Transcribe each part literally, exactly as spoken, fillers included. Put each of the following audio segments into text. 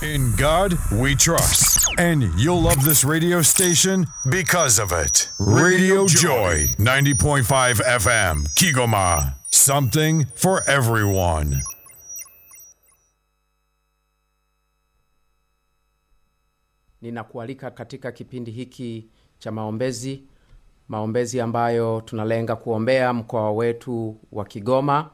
In God we trust. And you'll love this radio station because of it. Radio Joy, ninety point five F M, Kigoma. Something for everyone. Ninakualika katika kipindi hiki cha maombezi, maombezi ambayo tunalenga kuombea mkoa wetu wa Kigoma.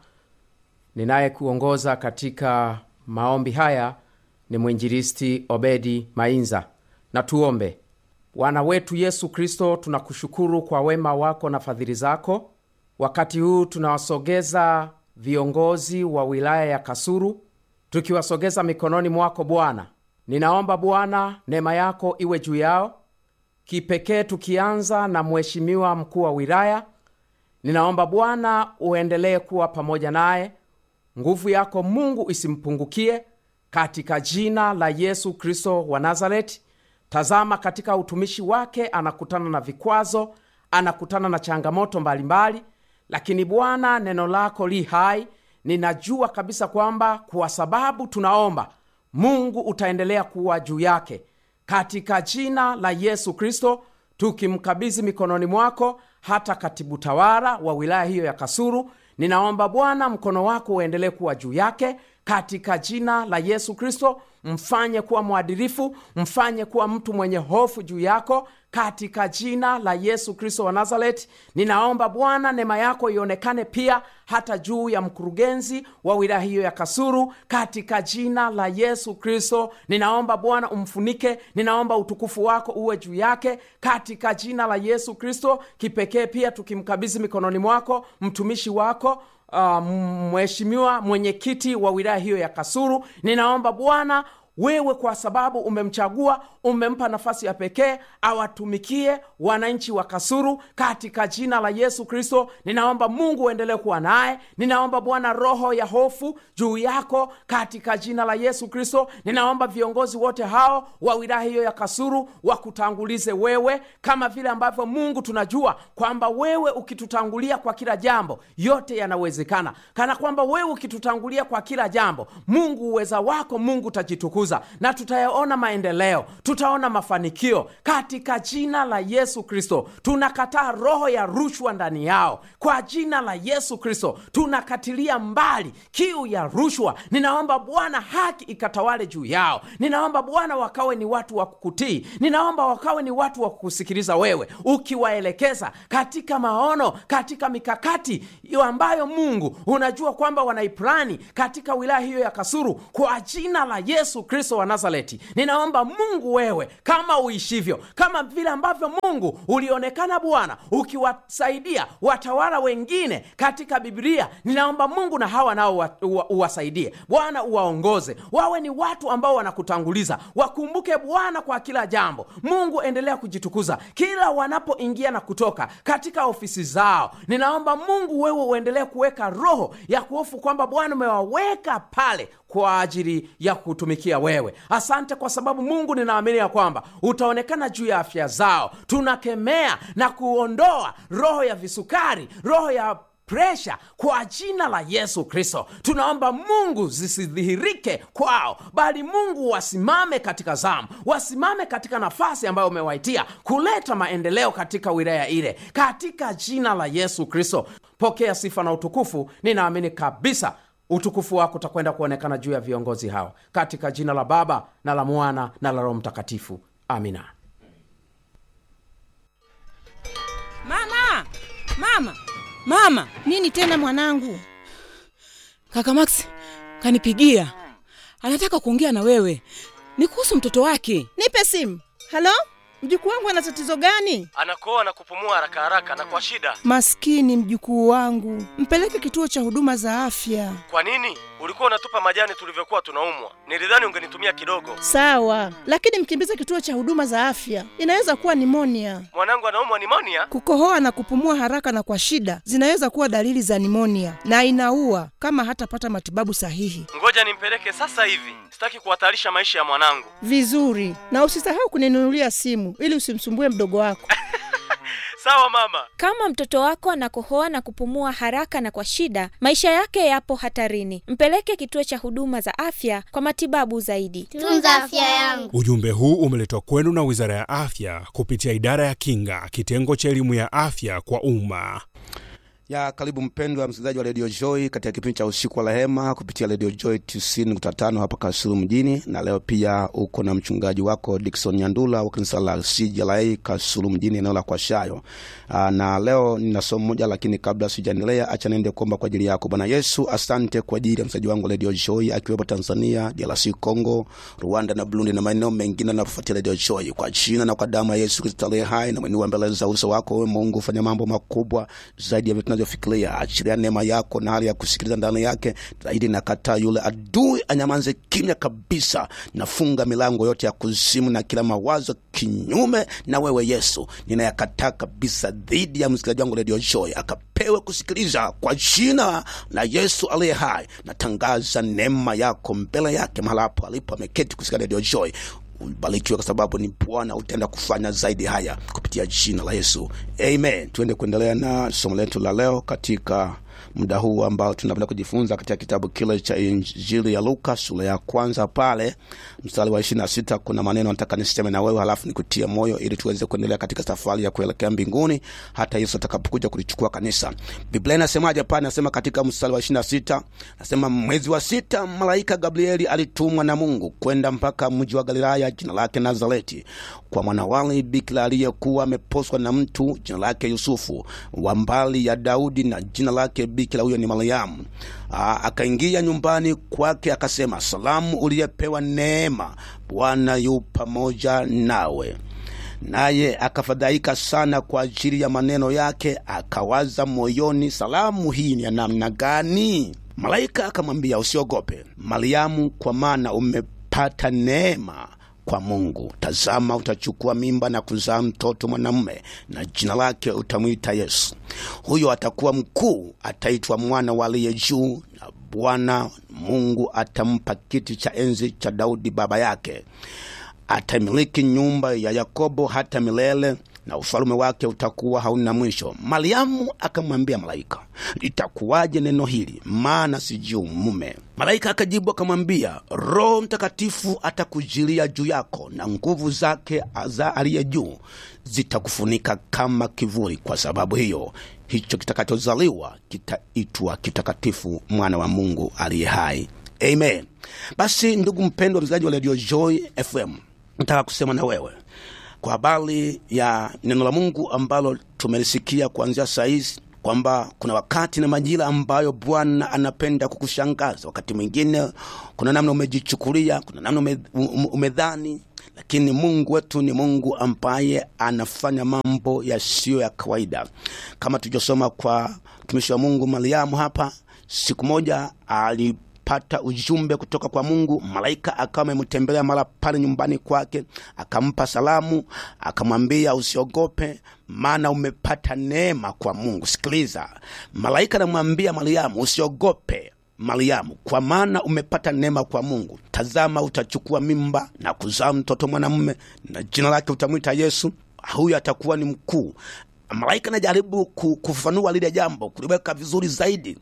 Ninaye kuongoza katika maombi haya ni mwinjilisti Obedi Mainza. Na tuombe. Bwana wetu Yesu Kristo, tunakushukuru kwa wema wako na fadhili zako. Wakati huu tunawasogeza viongozi wa wilaya ya Kasulu, tukiwasogeza mikononi mwako Bwana. Ninaomba Bwana neema yako iwe juu yao. Kipekee tukianza na mheshimiwa mkuu wa wilaya. Ninaomba Bwana uendelee kuwa pamoja naye. Nguvu yako Mungu isimpungukie katika jina la Yesu Kristo wa Nazareti. Tazama katika utumishi wake anakutana na vikwazo, anakutana na changamoto mbalimbali, lakini Bwana neno lako li hai. Ninajua kabisa kwamba kwa sababu tunaomba Mungu utaendelea kuwa juu yake. Katika jina la Yesu Kristo tukimkabidhi mikononi mwako hata katibu tawala wa wilaya hiyo ya Kasulu. Ninaomba Bwana mkono wako uendelee kuwa juu yake katika jina la Yesu Kristo. Mfanye kuwa mwadilifu, mfanye kuwa mtu mwenye hofu juu yako katika jina la Yesu Kristo wa Nazareti. Ninaomba Bwana neema yako ionekane pia hata juu ya mkurugenzi wa wilaya hiyo ya Kasulu katika jina la Yesu Kristo. Ninaomba Bwana umfunike, ninaomba utukufu wako uwe juu yake katika jina la Yesu Kristo. Kipekee pia tukimkabidhi mikononi mwako mtumishi wako Uh, mheshimiwa mwenyekiti wa wilaya hiyo ya Kasulu. Ninaomba Bwana wewe kwa sababu umemchagua, umempa nafasi ya pekee awatumikie wananchi wa Kasulu katika jina la Yesu Kristo. Ninaomba Mungu uendelee kuwa naye. Ninaomba Bwana roho ya hofu juu yako katika jina la Yesu Kristo. Ninaomba viongozi wote hao wa wilaya hiyo ya Kasulu wakutangulize wewe, kama vile ambavyo Mungu tunajua kwamba wewe ukitutangulia kwa kila jambo yote yanawezekana. Kana kwamba wewe ukitutangulia kwa kila jambo, Mungu uweza wako Mungu utajitukuza na tutayaona maendeleo, tutaona mafanikio katika jina la Yesu Kristo. Tunakataa roho ya rushwa ndani yao kwa jina la Yesu Kristo. Tunakatilia mbali kiu ya rushwa. Ninaomba Bwana haki ikatawale juu yao. Ninaomba Bwana wakawe ni watu wa kukutii. Ninaomba wakawe ni watu wa kukusikiliza wewe, ukiwaelekeza katika maono, katika mikakati ambayo Mungu unajua kwamba wanaiplani katika wilaya hiyo ya Kasulu kwa jina la Yesu Kristo wa Nazareti. Ninaomba Mungu wewe kama uishivyo, kama vile ambavyo Mungu ulionekana Bwana ukiwasaidia watawala wengine katika Biblia. Ninaomba Mungu na hawa nao uwasaidie Bwana, uwaongoze wawe ni watu ambao wanakutanguliza. Wakumbuke Bwana kwa kila jambo. Mungu endelea kujitukuza kila wanapoingia na kutoka katika ofisi zao. Ninaomba Mungu wewe uendelee kuweka roho ya kuhofu kwamba Bwana umewaweka pale kwa ajili ya kutumikia wewe. Asante kwa sababu Mungu ninaamini ya kwamba utaonekana juu ya afya zao. Tunakemea na kuondoa roho ya visukari, roho ya presha kwa jina la Yesu Kristo. Tunaomba Mungu zisidhihirike kwao, bali Mungu wasimame katika zamu, wasimame katika nafasi ambayo umewaitia kuleta maendeleo katika wilaya ile katika jina la Yesu Kristo. Pokea sifa na utukufu. Ninaamini kabisa utukufu wako utakwenda kuonekana juu ya viongozi hao katika jina la Baba na la Mwana na la Roho Mtakatifu. Amina. Mama! Mama! Mama! Nini tena mwanangu? Kaka Max kanipigia. Anataka kuongea na wewe. Ni kuhusu mtoto wake. Nipe simu. Halo? Mjukuu wangu ana tatizo gani? Anakoa na kupumua haraka haraka na kwa shida. Maskini mjukuu wangu. Mpeleke kituo cha huduma za afya. Kwa nini? Ulikuwa unatupa majani tulivyokuwa tunaumwa. Nilidhani ungenitumia kidogo. Sawa, lakini mkimbize kituo cha huduma za afya. Inaweza kuwa nimonia. Mwanangu anaumwa nimonia? Kukohoa na kupumua haraka na kwa shida zinaweza kuwa dalili za nimonia na inaua kama hatapata matibabu sahihi. Ngoja nimpeleke sasa hivi. Sitaki kuhatarisha maisha ya mwanangu. Vizuri. Na usisahau kuninunulia simu ili usimsumbue mdogo wako. Sawa mama. Kama mtoto wako anakohoa na kupumua haraka na kwa shida, maisha yake yapo hatarini. Mpeleke kituo cha huduma za afya kwa matibabu zaidi. Tunza afya yangu. Ujumbe huu umeletwa kwenu na Wizara ya Afya kupitia Idara ya Kinga, kitengo cha elimu ya afya kwa umma. Ya karibu mpendwa msikilizaji wa Radio Joy katika kipindi cha usiku wa rehema kupitia Radio Joy tisini nukta tano hapa Kasulu mjini, na leo pia uko na mchungaji wako Dickson Nyandula wa kanisa la C J L A Kasulu mjini eneo la Kwashayo. Aa, na leo nina somo moja, lakini kabla sijaendelea acha niende kuomba kwa ajili yako. Bwana Yesu, asante kwa ajili ya msikilizaji wangu Radio Joy akiwepo Tanzania, D R C Congo, Rwanda na Burundi na maeneo mengine na kufuatia Radio Joy. Kwa jina na kwa damu ya Yesu Kristo aliye hai, na mwenye mbele za uso wako wewe Mungu, fanya mambo makubwa zaidi ya vitu fikiria. Achilia neema yako na hali ya kusikiliza ndani yake. Zaidi nakataa yule adui anyamanze kimya kabisa. Nafunga milango yote ya kuzimu na kila mawazo kinyume na wewe Yesu. Ninayakataa kabisa dhidi ya msikilizaji wangu Radio Joy akapewe kusikiliza kwa jina la Yesu aliye hai. Natangaza neema yako mbele yake mahali hapo alipo ameketi kusikiliza Radio Joy. Ubarikiwe kwa sababu ni Bwana utaenda kufanya zaidi haya kupitia jina la Yesu. Amen. Tuende kuendelea na somo letu la leo katika muda huu ambao tunapenda kujifunza katika kitabu kile cha Injili ya Luka sura ya kwanza pale mstari wa ishirini na sita. Kuna maneno nataka niseme na wewe halafu nikutie moyo ili tuweze kuendelea katika safari ya kuelekea mbinguni hata Yesu atakapokuja kulichukua kanisa. Biblia inasemaje pale? Nasema katika mstari wa ishirini na sita, nasema mwezi wa sita malaika Gabrieli alitumwa na Mungu kwenda mpaka mji wa Galilaya jina lake Nazareti kwa mwanawali bikira aliyekuwa ameposwa na mtu jina lake Yusufu wa mbali ya Daudi, na jina lake bikira huyo ni Mariamu. Akaingia nyumbani kwake akasema, salamu uliyepewa neema, Bwana yu pamoja nawe. Naye akafadhaika sana kwa ajili ya maneno yake, akawaza moyoni, salamu hii ni ya namna gani? Malaika akamwambia, usiogope Mariamu, kwa maana umepata neema kwa Mungu. Tazama, utachukua mimba na kuzaa mtoto mwanamume, na jina lake utamwita Yesu. Huyo atakuwa mkuu, ataitwa mwana wa Aliye Juu, na Bwana Mungu atampa kiti cha enzi cha Daudi baba yake. Atamiliki nyumba ya Yakobo hata milele, na ufalme wake utakuwa hauna mwisho. Mariamu akamwambia malaika, itakuwaje neno hili, maana sijui mume? Malaika akajibu akamwambia, Roho Mtakatifu atakujilia juu yako, na nguvu zake za Aliye Juu zitakufunika kama kivuli. Kwa sababu hiyo, hicho kitakachozaliwa kitaitwa kitakatifu, mwana wa Mungu aliye hai. Amen. Basi ndugu mpendwa msikilizaji wa Radio Joy F M, nataka kusema na wewe kwa habari ya neno la Mungu ambalo tumelisikia kuanzia saa hizi, kwamba kuna wakati na majira ambayo Bwana anapenda kukushangaza. Wakati mwingine kuna namna umejichukulia, kuna namna umedhani, lakini Mungu wetu ni Mungu ambaye anafanya mambo yasiyo ya kawaida. Kama tulivyosoma kwa mtumishi wa Mungu Mariamu hapa, siku moja ali pata ujumbe kutoka kwa Mungu. Malaika akawa amemtembelea mara pale nyumbani kwake, akampa salamu, akamwambia usiogope, maana umepata neema kwa Mungu. Sikiliza, malaika anamwambia Mariamu, usiogope Mariamu, kwa maana umepata neema kwa Mungu. Tazama, utachukua mimba na kuzaa mtoto mwanamume, na jina lake utamwita Yesu. Huyu atakuwa ni mkuu. Malaika anajaribu kufafanua lile jambo, kuliweka vizuri zaidi,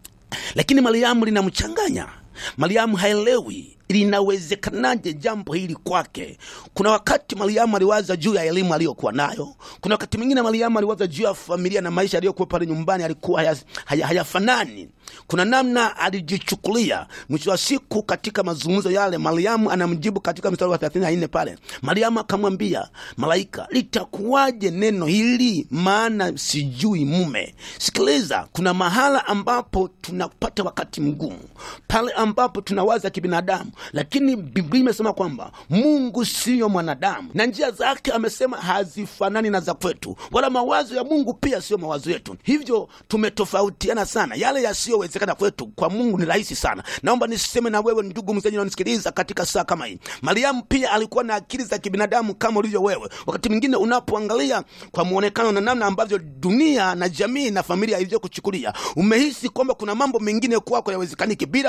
lakini Mariamu linamchanganya. Mariamu haelewi linawezekanaje jambo hili kwake. Kuna wakati Mariamu aliwaza juu ya elimu aliyokuwa nayo. Kuna wakati mwingine Mariamu aliwaza juu ya familia na maisha aliyokuwa pale nyumbani, alikuwa hayafanani. Haya, haya kuna namna alijichukulia. Mwisho wa siku katika mazungumzo yale, Mariamu anamjibu katika mstari wa thelathini na nne pale. Mariamu akamwambia malaika, litakuwaje neno hili, maana sijui mume? Sikiliza, kuna mahala ambapo tunapata wakati mgumu, pale ambapo tunawaza kibinadamu, lakini Biblia imesema kwamba Mungu sio mwanadamu, na njia zake amesema hazifanani na za kwetu, wala mawazo ya Mungu pia sio mawazo yetu. Hivyo tumetofautiana sana. Yale yasiyowezekana kwetu kwa Mungu ni rahisi sana. Naomba niseme na wewe ndugu mzee unanisikiliza katika saa kama hii, Mariamu pia alikuwa na akili za kibinadamu kama ulivyo wewe. Wakati mwingine unapoangalia kwa muonekano na namna ambavyo dunia na jamii na familia ilivyokuchukulia, umehisi kwamba kuna mambo mengine kwako hayawezekaniki bila kujua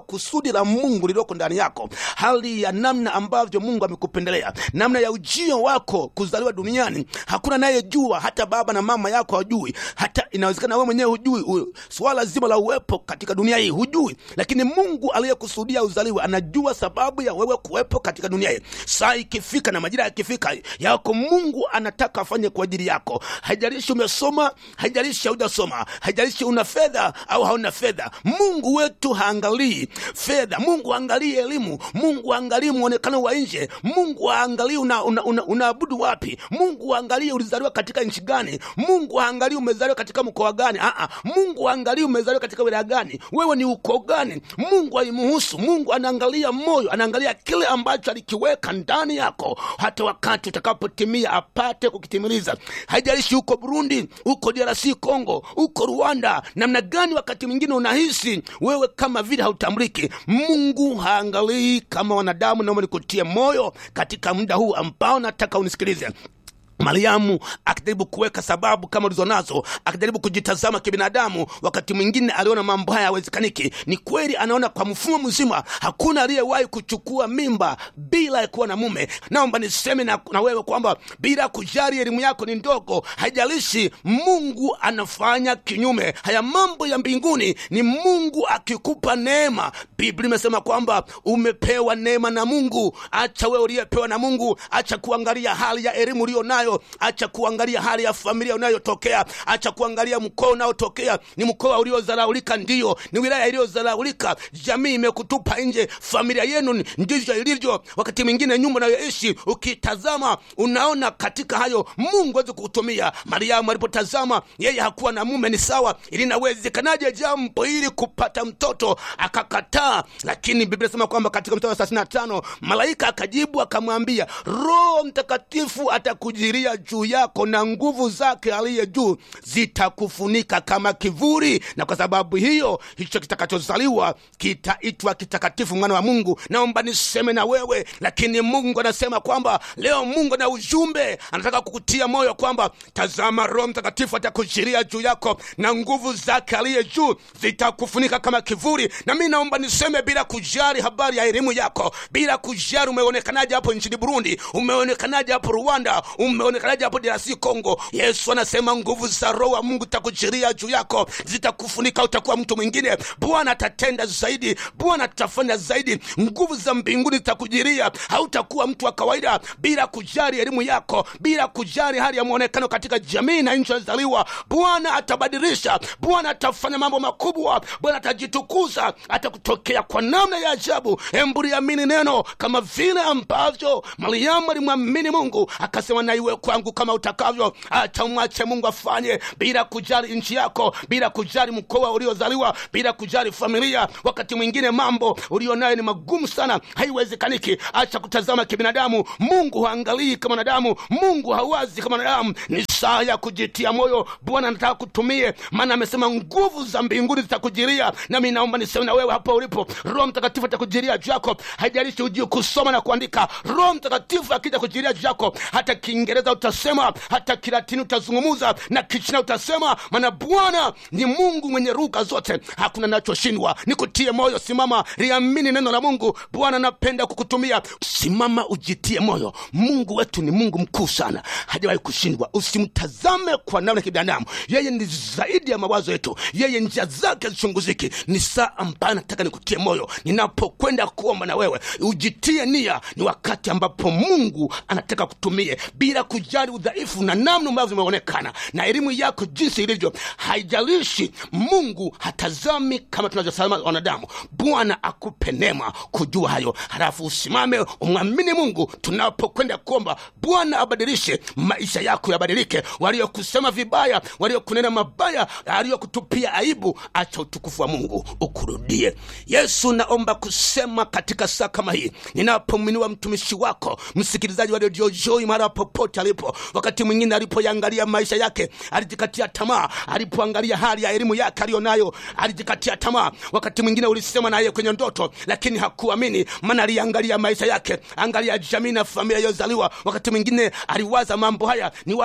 kusudi la Mungu lililoko ndani yako, hali ya namna ambavyo Mungu amekupendelea, namna ya ujio wako kuzaliwa duniani. Hakuna naye jua, hata baba na mama yako hawajui, hata inawezekana wewe mwenyewe hujui swala zima la uwepo katika dunia hii, hujui. Lakini Mungu aliyekusudia uzaliwe anajua sababu ya wewe kuwepo katika dunia hii. Saa ikifika na majira yakifika yako, Mungu anataka afanye kwa ajili yako. Haijalishi umesoma, haijalishi hujasoma, haijalishi una fedha au hauna fedha. Mungu wetu haangalii fedha, Mungu haangalii elimu, Mungu haangalii muonekano wa nje, Mungu haangalii una, una, una, unaabudu wapi, Mungu haangalii ulizaliwa katika nchi gani, Mungu haangalii umezaliwa katika mkoa gani. Aa, Mungu haangalii umezaliwa katika wilaya gani, wewe ni uko gani. Mungu haimuhusu. Mungu anaangalia moyo, anaangalia kile ambacho alikiweka ndani yako, hata wakati utakapotimia apate kukitimiliza. Haijalishi uko Burundi, uko D R C Congo, uko Rwanda, namna gani wakati mwingine unahisi wewe kama vile hautambuliki, Mungu haangalii kama wanadamu. Naomba nikutie moyo katika muda huu ambao nataka unisikilize. Mariamu akijaribu kuweka sababu kama ulizonazo, akijaribu kujitazama kibinadamu, wakati mwingine aliona mambo haya hayawezekaniki. Ni kweli anaona kwa mfumo mzima hakuna aliyewahi kuchukua mimba bila kuwa na mume. Naomba niseme na, na wewe kwamba bila kujali elimu yako ni ndogo, haijalishi, Mungu anafanya kinyume. Haya mambo ya mbinguni ni Mungu akikupa neema. Biblia imesema kwamba umepewa neema na Mungu. Acha wewe uliyepewa na Mungu, acha kuangalia hali ya elimu ulio nayo, acha kuangalia hali ya familia unayotokea, acha kuangalia mkoa unaotokea. Ni mkoa uliozalaulika, ndio, ni wilaya iliyozalaulika, jamii imekutupa nje, familia yenu ndivyo ilivyo. Wakati mwingine nyumba unayoishi ukitazama unaona katika hayo Mungu hawezi kukutumia. Mariamu alipotazama yeye hakuwa na mume, ni sawa, ilinawezekanaje jambo hili kupata mtoto? Akakataa. Lakini Biblia inasema kwamba katika mstari wa thelathini na tano malaika akajibu akamwambia, Roho Mtakatifu atakujiria juu yako na nguvu zake aliye juu zitakufunika kama kivuli, na kwa sababu hiyo hicho kitakachozaliwa kitaitwa kitakatifu, mwana wa Mungu. Naomba niseme na wewe, lakini Mungu anasema kwamba leo Mungu na ujumbe anataka kukutia moyo kwamba tazama, Roho Mtakatifu atakujiria juu yako na nguvu zake aliye juu zitakufunika kama kivuli. Na mimi naomba niseme, bila kujali habari ya elimu yako, bila kujali umeonekanaje hapo nchini Burundi, umeonekanaje hapo Rwanda, umeonekanaje hapo D R C Congo, Yesu anasema nguvu za Roho wa Mungu zitakujiria juu yako, zitakufunika, utakuwa mtu mwingine. Bwana atatenda zaidi, Bwana atafanya zaidi, nguvu za mbinguni zitakujiria. Hautakuwa mtu wa kawaida. Bila kujali elimu yako, bila kujali hali ya muonekano katika jamii na nchi unazaliwa, Bwana atabadilisha, Bwana atafanya mambo makubwa, Bwana atajitukuza, atakutokea kwa namna ya ajabu. Hebu liamini neno kama vile ambavyo Mariamu alimwamini Mungu, akasema na iwe kwangu kama utakavyo. Acha umwache Mungu afanye, bila kujali nchi yako, bila kujali mkoa uliozaliwa, bila kujali familia. Wakati mwingine mambo ulionayo ni magumu sana, haiwezekaniki. Acha kutazama kibinadamu. Mungu haangalii kama wanadamu, Mungu hawazi kama wanadamu. Ni saa ya kujitia moyo. Bwana anataka kutumie, maana amesema nguvu za mbinguni zitakujiria. Na mimi naomba niseme na wewe hapo ulipo, Roho Mtakatifu atakujiria juu yako. Haijalishi ujue kusoma na kuandika, Roho Mtakatifu akija kujiria juu yako, hata Kiingereza utasema, hata Kilatini utazungumza, na Kichina utasema, maana Bwana ni Mungu mwenye lugha zote, hakuna anachoshindwa. Nikutie moyo, simama, liamini neno la Mungu. Bwana anapenda kukutumia. Simama, ujitie moyo. Mungu wetu ni Mungu mkuu sana, hajawahi kushindwa. Usimtazame kwa namna ya kibinadamu, yeye ni zaidi ya mawazo yetu, yeye njia zake zichunguziki. Ni saa ambayo nataka nikutie moyo, ninapokwenda kuomba na wewe ujitie nia. Ni wakati ambapo Mungu anataka kutumie, bila kujali udhaifu na namna ambavyo umeonekana na elimu yako jinsi ilivyo. Haijalishi, Mungu hatazami kama tunavyotazama wanadamu. Bwana akupe neema kujua hayo, halafu usimame umwamini Mungu. Tunapokwenda kuomba, Bwana abadilishe maisha yako, yabadilike. Waliokusema vibaya, waliokunena mabaya, waliokutupia aibu, acha utukufu wa Mungu ukurudie. Yesu, naomba kusema katika saa kama hii, ninapomwinua mtumishi wako, msikilizaji wa Radio Joy mara popote alipo. Wakati mwingine alipoangalia maisha yake alijikatia tamaa, alipoangalia hali ya elimu yake alionayo alijikatia tamaa. Wakati mwingine ulisema naye kwenye ndoto, lakini hakuamini, maana aliangalia maisha yake, angalia jamii na familia yozaliwa. Wakati mwingine aliwaza mambo haya ni wale ambao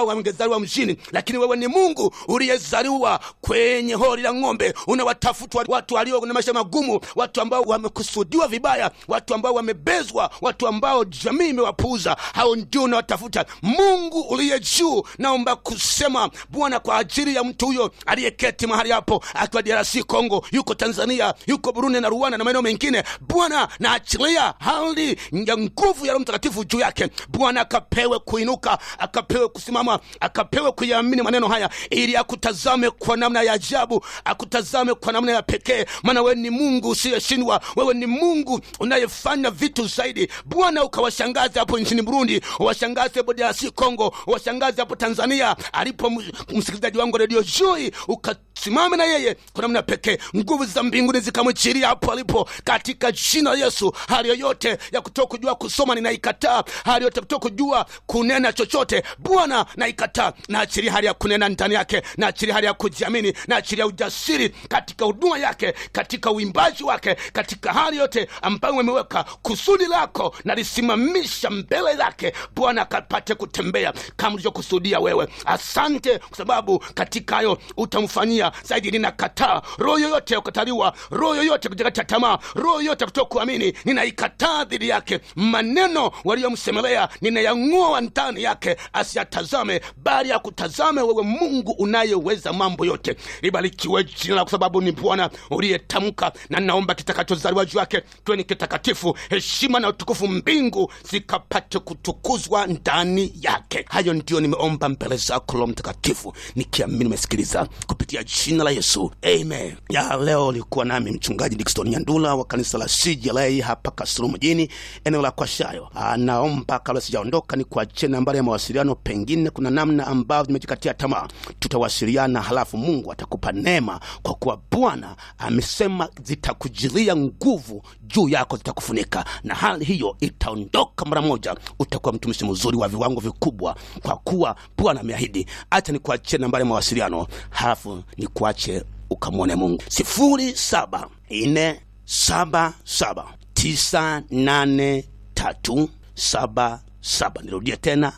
ambao wangezaliwa mjini, lakini wewe ni Mungu uliyezaliwa kwenye hori la ng'ombe. Unawatafuta watu walio na maisha magumu, watu ambao wamekusudiwa vibaya, watu ambao wamebezwa, watu ambao jamii imewapuuza. Hao ndio unawatafuta. Mungu uliye juu, naomba kusema Bwana kwa ajili ya mtu huyo aliyeketi mahali hapo akiwa D R C Congo, yuko Tanzania, yuko Burundi na Rwanda na maeneo mengine. Bwana na achilia hali ya nguvu ya Roho Mtakatifu juu yake. Bwana akapewe kuinuka, akapewe kusimama, akapewe kuyaamini maneno haya, ili akutazame kwa namna ya ajabu, akutazame kwa namna ya pekee. Maana wewe ni Mungu usiyeshindwa, wewe ni Mungu unayefanya vitu zaidi. Bwana ukawashangaze hapo nchini Burundi, washangaze hapo D R C Congo, washangaze hapo Tanzania. Alipo msikilizaji wangu Radio Joy, ukasimame na yeye kwa namna pekee. Nguvu za mbinguni zikamchiria hapo alipo, katika jina la Yesu. Hali yoyote ya kutokujua kusoma ninaikataa, hali yote kutokujua kunena chochote Bwana naikataa. Na achilia hali ya kunena ndani yake, na achilia hali ya kujiamini, na achilia ujasiri katika huduma yake, katika uimbaji wake, katika hali yote ambayo umeweka kusudi lako na lisimamisha mbele yake. Bwana akapate kutembea kama ulivyokusudia wewe. Asante kwa sababu katika hayo utamfanyia zaidi. Ninakataa roho yoyote ya kukataliwa, roho yoyote kujikata tamaa, roho yoyote kutokuamini, ninaikataa dhidi yake. Maneno waliyomsemelea ninayang'oa ndani yake, asiyatazame bali akutazame wewe, Mungu unayeweza mambo yote. Libarikiwe jina lako, kwa sababu ni Bwana uliyetamka, na naomba kitakachozaliwa juu yake tuwe ni kitakatifu. Heshima na utukufu mbingu zikapate kutukuzwa ndani yake. Hayo ndio nimeomba mbele zako Roho Mtakatifu, nikiamini umesikiliza kupitia jina la Yesu, amen. Ya leo ulikuwa nami mchungaji Dickson Nyandula wa kanisa la C J L A hapa Kasulu mjini, eneo la Kwashayo. Naomba kabla sijaondoka ni kuachia nambari ya mawasiliano, pengine kuna namna ambavyo nimejikatia tamaa, tutawasiliana, halafu Mungu atakupa neema, kwa kuwa Bwana amesema zitakujilia nguvu juu yako, zitakufunika, na hali hiyo itaondoka mara moja. Utakuwa mtumishi mzuri wa viwango vikubwa, kwa kuwa Bwana ameahidi. Acha nikuachie nambari ya mawasiliano, halafu nikuache ukamwone Mungu. sifuri saba nne saba saba tisa nane tatu saba saba. Nirudie tena,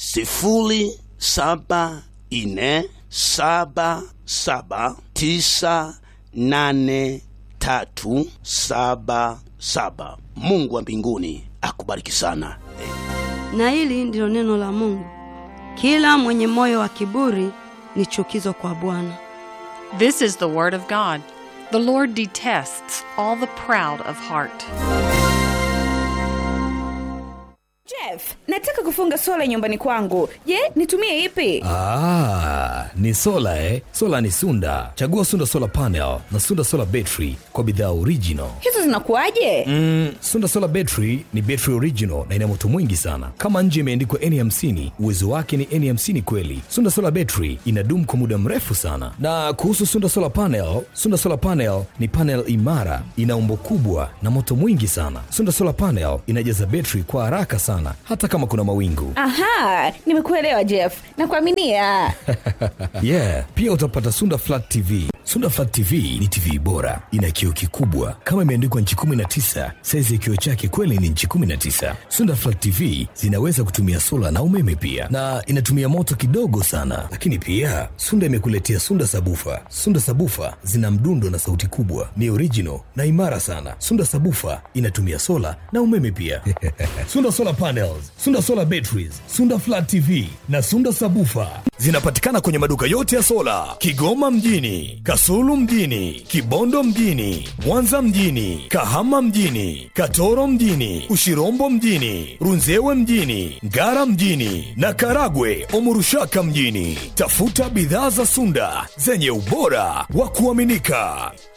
sifuri saba nne saba saba tisa nane tatu saba saba. Mungu wa mbinguni akubariki sana. Na hili ndilo neno la Mungu: kila mwenye moyo wa kiburi ni chukizo kwa Bwana. This is the word of God. The Lord detests all the proud of heart. Jeff, nataka kufunga sola nyumbani kwangu. Je, nitumie ipi? Ah, ni sola eh. Sola ni Sunda. Chagua Sunda Solar Panel na Sunda Solar Battery kwa bidhaa original. Hizo zinakuaje? Mm, Sunda Solar Battery ni battery original na ina moto mwingi sana. Kama nje imeandikwa N hamsini, uwezo wake ni N hamsini kweli. Sunda Solar Battery inadumu kwa muda mrefu sana. Na kuhusu Sunda Solar Panel, Sunda Solar Panel ni panel imara, ina umbo kubwa na moto mwingi sana. Sunda Solar Panel inajaza battery kwa haraka sana, hata kama kuna mawingu. Aha, nimekuelewa Jeff. Nakuaminia. Yeah, pia utapata Sunda Flat T V. Sunda Flat T V ni T V bora, ina kioo kikubwa kama imeandikwa inchi kumi na tisa. Size ya kioo chake kweli ni inchi kumi na tisa. Sunda Flat T V zinaweza kutumia sola na umeme pia, na inatumia moto kidogo sana. Lakini pia Sunda imekuletea Sunda Sabufa. Sunda Sabufa zina mdundo na sauti kubwa, ni original na imara sana. Sunda Sabufa inatumia sola na umeme pia. Sunda Solar Panels, Sunda Solar Batteries, Sunda Flat T V na Sunda Sabufa zinapatikana kwenye maduka yote ya sola Kigoma mjini, Kasulu mjini, Kibondo mjini, Mwanza mjini, Kahama mjini, Katoro mjini, Ushirombo mjini, Runzewe mjini, Ngara mjini na Karagwe Omurushaka mjini. Tafuta bidhaa za Sunda zenye ubora wa kuaminika.